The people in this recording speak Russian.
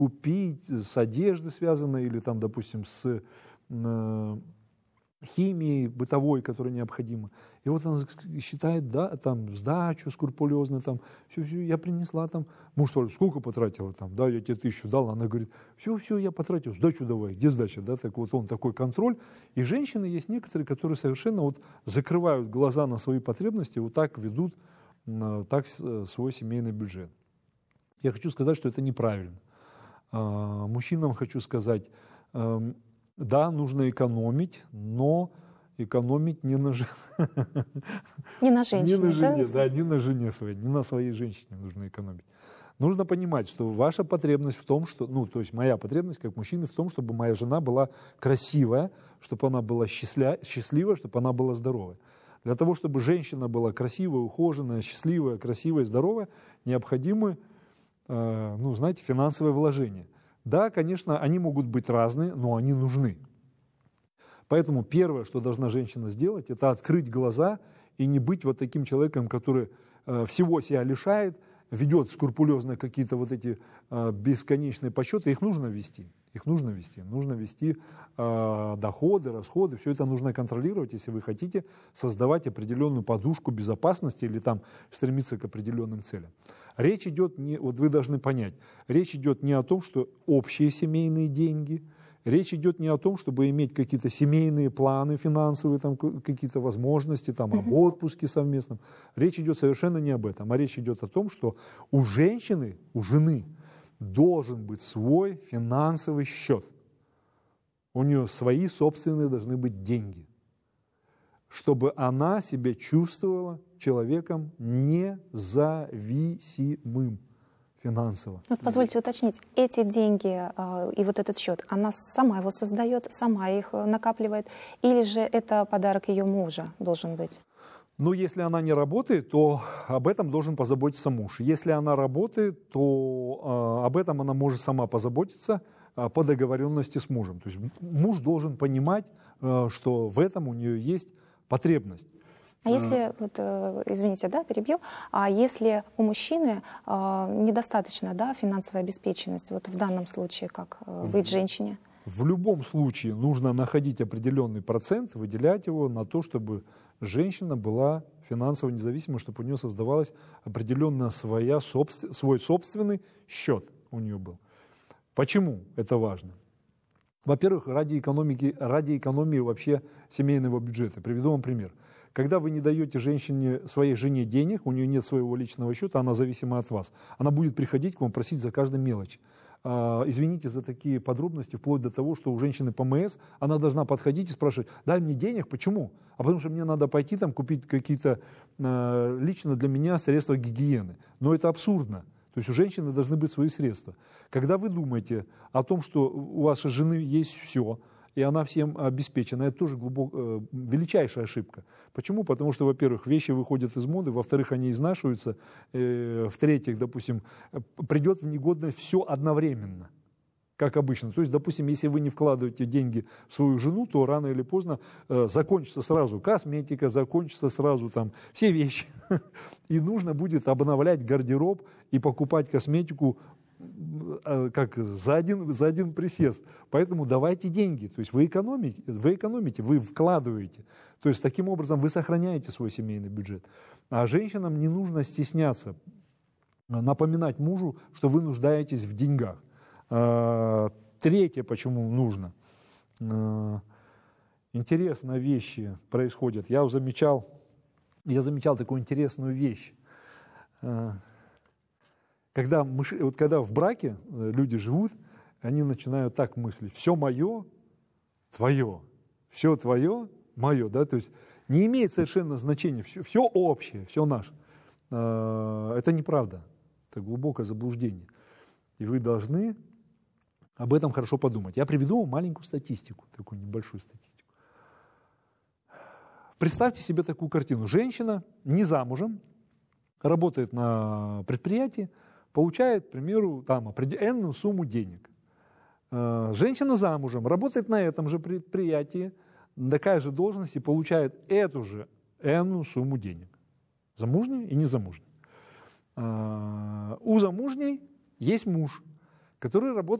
купить, с одеждой связанной или там, допустим, с химией бытовой, которая необходима. И вот она считает, да, там, сдачу скрупулезно, там, все, я принесла, там, муж спрашивает, сколько потратила, там, да, я тебе 1000 дал, она говорит, все, я потратил, сдачу давай, где сдача, да, так вот он такой контроль. И женщины есть некоторые, которые совершенно вот закрывают глаза на свои потребности, вот так ведут так свой семейный бюджет. Я хочу сказать, что это неправильно. Мужчинам хочу сказать, да, нужно экономить, но экономить не на женщине, не на жене своей, не на своей женщине нужно экономить. Нужно понимать, что ваша потребность в том, что, то есть моя потребность как мужчины в том, чтобы моя жена была красивая, чтобы она была счастливая, чтобы она была здоровая. Для того, чтобы женщина была красивая, ухоженная, счастливая, красивая, здоровая, необходимы, знаете, финансовые вложения. Да, конечно, они могут быть разные, но они нужны. Поэтому первое, что должна женщина сделать, это открыть глаза и не быть вот таким человеком, который всего себя лишает, ведет скрупулезно какие-то вот эти бесконечные подсчеты. Их нужно вести. Нужно вести доходы, расходы. Все это нужно контролировать, если вы хотите создавать определенную подушку безопасности или там стремиться к определенным целям. Речь идет вы должны понять, речь идет не о том, что общие семейные деньги, речь идет не о том, чтобы иметь какие-то семейные планы финансовые, там, какие-то возможности там, об отпуске совместном. Речь идет совершенно не об этом, а речь идет о том, что у женщины, у жены должен быть свой финансовый счет. У нее свои собственные должны быть деньги, чтобы она себя чувствовала человеком независимым финансово. Вот позвольте уточнить, эти деньги и вот этот счет, она сама его создает, сама их накапливает, или же это подарок ее мужа должен быть? Если она не работает, то об этом должен позаботиться муж. Если она работает, то об этом она может сама позаботиться по договоренности с мужем. То есть муж должен понимать, что в этом у нее есть потребность. А если, извините, перебью, а если у мужчины недостаточно, финансовая обеспеченность, вот в данном случае как быть женщине? В любом случае нужно находить определенный процент, выделять его на то, чтобы женщина была финансово независимой, чтобы у нее создавалась определенная свой собственный счет у нее был. Почему это важно? Во-первых, ради экономии вообще семейного бюджета. Приведу вам пример. Когда вы не даете своей жене денег, у нее нет своего личного счета, она зависима от вас. Она будет приходить к вам просить за каждую мелочь. Извините за такие подробности, вплоть до того, что у женщины ПМС, она должна подходить и спрашивать, дай мне денег, почему? А потому что мне надо пойти там купить какие-то лично для меня средства гигиены. Но это абсурдно. То есть у женщины должны быть свои средства. Когда вы думаете о том, что у вашей жены есть все, и она всем обеспечена, это тоже величайшая ошибка. Почему? Потому что, во-первых, вещи выходят из моды, во-вторых, они изнашиваются, в-третьих, допустим, придет в негодность все одновременно, как обычно. То есть, допустим, если вы не вкладываете деньги в свою жену, то рано или поздно закончится сразу косметика, закончится сразу там все вещи. И нужно будет обновлять гардероб и покупать косметику как за один присест. Поэтому давайте деньги. То есть вы экономите, вы вкладываете. То есть таким образом вы сохраняете свой семейный бюджет. А женщинам не нужно стесняться напоминать мужу, что вы нуждаетесь в деньгах. Третье, почему нужно. Интересные вещи происходят. Я замечал такую интересную вещь. Когда в браке люди живут, они начинают так мыслить: все мое, твое, все твое, мое, да, то есть не имеет совершенно значения, все общее, все наше. Это неправда, это глубокое заблуждение. И вы должны об этом хорошо подумать. Я приведу вам маленькую статистику, такую небольшую статистику. Представьте себе такую картину. Женщина не замужем, работает на предприятии, получает, к примеру, определенную сумму денег. Женщина замужем, работает на этом же предприятии, такая же должность и получает эту же энную сумму денег. Замужняя и незамужняя. У замужней есть муж, которые работают